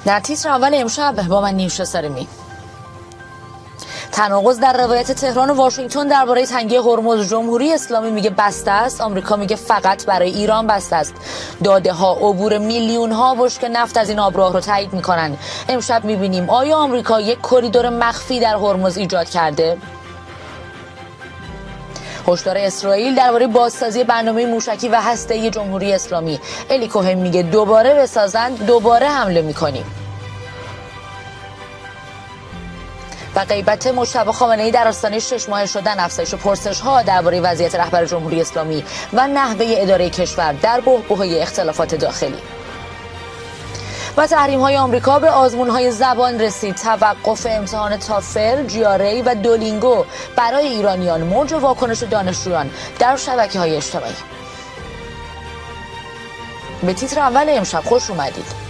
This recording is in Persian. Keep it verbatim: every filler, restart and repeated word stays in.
در تیتر اول امشب با من نیوشا سارمی. تناقض در روایت تهران و واشنگتن درباره تنگی هرمز. جمهوری اسلامی میگه بسته است، آمریکا میگه فقط برای ایران بسته است. داده ها عبور میلیون ها بشکه نفت از این آبراه رو تایید میکنن. امشب میبینیم آیا آمریکا یک کریدور مخفی در هرمز ایجاد کرده؟ هشدار اسرائیل درباره بازسازی برنامه موشکی و هسته‌ای جمهوری اسلامی. الی کوهن میگه دوباره بسازند دوباره حمله میکنیم. و غیبت مجتبی خامنه‌ای در آستانه شش ماهه شدن، افزایش پرسش‌ها درباره وضعیت رهبر جمهوری اسلامی و نحوه اداره کشور در بحبوحه اختلافات داخلی. و تحریم‌های آمریکا به آزمون‌های زبان رسید. توقف امتحان تافل، جی‌آر‌ای و دولینگو برای ایرانیان موج واکنش دانشجویان در شبکه‌های اجتماعی. به تیتر اول امشب خوش اومدید.